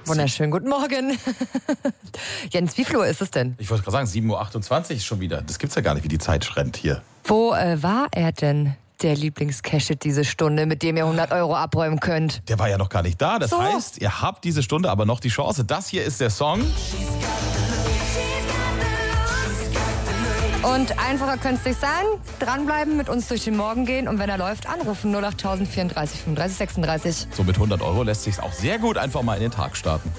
Wunderschön, guten Morgen. Jens, wie viel Uhr ist es denn? Ich wollte gerade sagen, 7.28 Uhr ist schon wieder. Das gibt's ja gar nicht, wie die Zeit rennt hier. Wo war er denn, der Lieblingscashit diese Stunde, mit dem ihr 100 € abräumen könnt? Der war ja noch gar nicht da. Das heißt, ihr habt diese Stunde aber noch die Chance. Das hier ist der Song. Und einfacher könnte es nicht sein. Dranbleiben, mit uns durch den Morgen gehen und wenn er läuft, anrufen 08000 34 35 36. So mit 100 € lässt sich's auch sehr gut einfach mal in den Tag starten.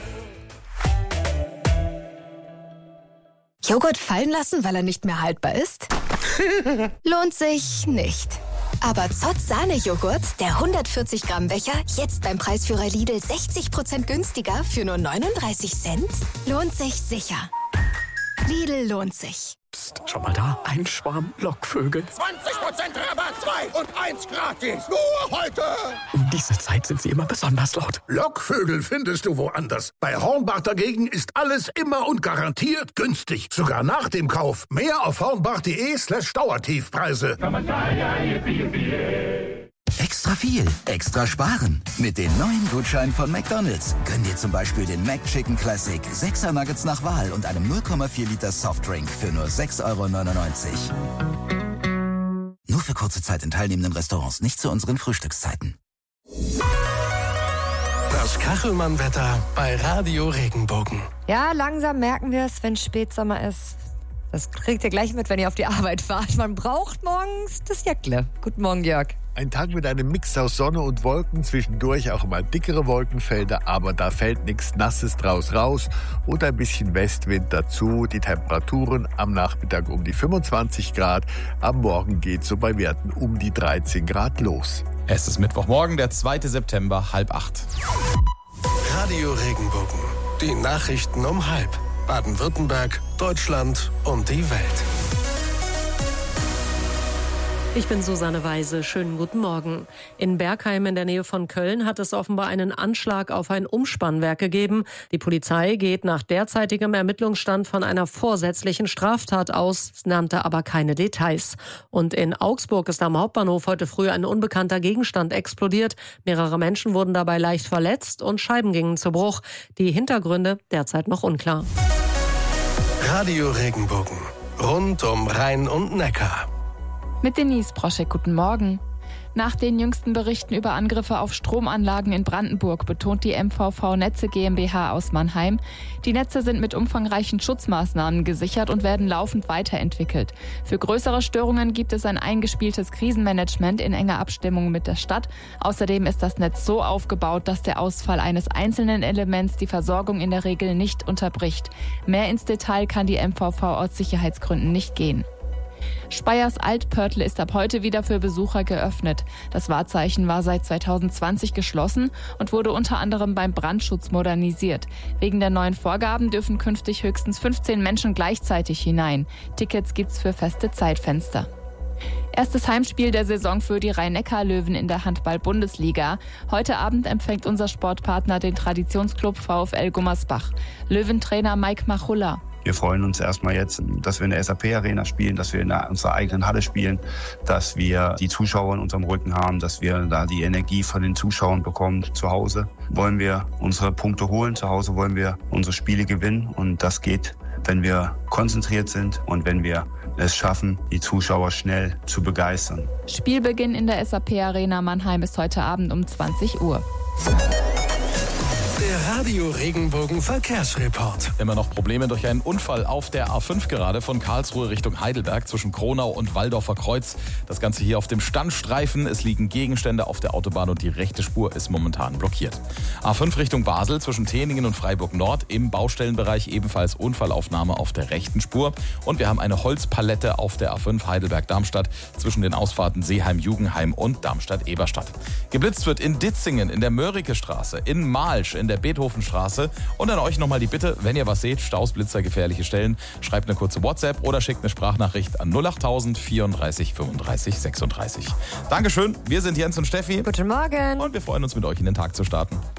Joghurt fallen lassen, weil er nicht mehr haltbar ist? Lohnt sich nicht. Aber Zott Sahne-Joghurt, der 140 Gramm Becher, jetzt beim Preisführer Lidl 60% günstiger für nur 39 Cent? Lohnt sich sicher. Lidl lohnt sich. Psst, schau mal da, ein Schwarm Lockvögel. 20% Rabatt, 2 und 1 gratis. Nur heute. Um diese Zeit sind sie immer besonders laut. Lockvögel findest du woanders. Bei Hornbach dagegen ist alles immer und garantiert günstig. Sogar nach dem Kauf. Mehr auf hornbach.de/Dauertiefpreise. Extra viel, extra sparen. Mit den neuen Gutscheinen von McDonald's. Gönn dir zum Beispiel den McChicken Classic, 6er Nuggets nach Wahl und einem 0,4 Liter Softdrink für nur 6,99 €. Nur für kurze Zeit in teilnehmenden Restaurants, nicht zu unseren Frühstückszeiten. Das Kachelmann-Wetter bei Radio Regenbogen. Ja, langsam merken wir es, wenn Spätsommer ist. Das kriegt ihr gleich mit, wenn ihr auf die Arbeit fahrt. Man braucht morgens das Jäckle. Guten Morgen, Jörg. Ein Tag mit einem Mix aus Sonne und Wolken, zwischendurch auch mal dickere Wolkenfelder, aber da fällt nichts Nasses draus raus und ein bisschen Westwind dazu. Die Temperaturen am Nachmittag um die 25 Grad, am Morgen geht so bei Werten um die 13 Grad los. Es ist Mittwochmorgen, der 2. September, 7:30. Radio Regenbogen. Die Nachrichten um 7:30. Baden-Württemberg, Deutschland und die Welt. Ich bin Susanne Weise. Schönen guten Morgen. In Bergheim in der Nähe von Köln hat es offenbar einen Anschlag auf ein Umspannwerk gegeben. Die Polizei geht nach derzeitigem Ermittlungsstand von einer vorsätzlichen Straftat aus, nannte aber keine Details. Und in Augsburg ist am Hauptbahnhof heute früh ein unbekannter Gegenstand explodiert. Mehrere Menschen wurden dabei leicht verletzt und Scheiben gingen zu Bruch. Die Hintergründe derzeit noch unklar. Radio Regenbogen. Rund um Rhein und Neckar. Mit Denise Broschek, guten Morgen. Nach den jüngsten Berichten über Angriffe auf Stromanlagen in Brandenburg betont die MVV Netze GmbH aus Mannheim, die Netze sind mit umfangreichen Schutzmaßnahmen gesichert und werden laufend weiterentwickelt. Für größere Störungen gibt es ein eingespieltes Krisenmanagement in enger Abstimmung mit der Stadt. Außerdem ist das Netz so aufgebaut, dass der Ausfall eines einzelnen Elements die Versorgung in der Regel nicht unterbricht. Mehr ins Detail kann die MVV aus Sicherheitsgründen nicht gehen. Speyers Altpörtle ist ab heute wieder für Besucher geöffnet. Das Wahrzeichen war seit 2020 geschlossen und wurde unter anderem beim Brandschutz modernisiert. Wegen der neuen Vorgaben dürfen künftig höchstens 15 Menschen gleichzeitig hinein. Tickets gibt's für feste Zeitfenster. Erstes Heimspiel der Saison für die Rhein-Neckar-Löwen in der Handball-Bundesliga. Heute Abend empfängt unser Sportpartner den Traditionsclub VfL Gummersbach. Löwentrainer Mike Machulla. Wir freuen uns erstmal jetzt, dass wir in der SAP-Arena spielen, dass wir in unserer eigenen Halle spielen, dass wir die Zuschauer in unserem Rücken haben, dass wir da die Energie von den Zuschauern bekommen. Zu Hause wollen wir unsere Punkte holen, zu Hause wollen wir unsere Spiele gewinnen und das geht, wenn wir konzentriert sind und wenn wir es schaffen, die Zuschauer schnell zu begeistern. Spielbeginn in der SAP-Arena Mannheim ist heute Abend um 20 Uhr. Der Radio Regenbogen Verkehrsreport. Immer noch Probleme durch einen Unfall auf der A5 gerade von Karlsruhe Richtung Heidelberg zwischen Kronau und Walldorfer Kreuz. Das Ganze hier auf dem Standstreifen. Es liegen Gegenstände auf der Autobahn und die rechte Spur ist momentan blockiert. A5 Richtung Basel zwischen Teningen und Freiburg Nord im Baustellenbereich ebenfalls Unfallaufnahme auf der rechten Spur. Und wir haben eine Holzpalette auf der A5 Heidelberg-Darmstadt zwischen den Ausfahrten Seeheim-Jugenheim und Darmstadt-Eberstadt. Geblitzt wird in Ditzingen, in der Mörike-Straße, in Malsch, in der Beethovenstraße. Und an euch nochmal die Bitte, wenn ihr was seht, Staus, Blitzer, gefährliche Stellen, schreibt eine kurze WhatsApp oder schickt eine Sprachnachricht an 08000 34 35 36. Dankeschön, wir sind Jens und Steffi. Guten Morgen. Und wir freuen uns, mit euch in den Tag zu starten.